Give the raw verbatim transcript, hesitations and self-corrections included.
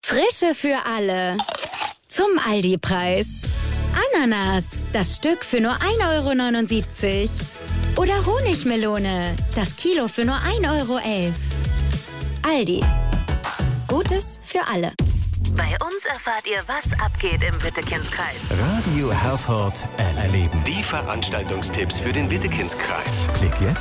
Frische für alle. Zum Aldi-Preis. Ananas, das Stück für nur ein Euro neunundsiebzig. Oder Honigmelone, das Kilo für nur ein Euro elf. Aldi. Gutes für alle. Bei uns erfahrt ihr, was abgeht im Wittekindskreis. Radio Herford erleben. Die Veranstaltungstipps für den Wittekindskreis. Klick jetzt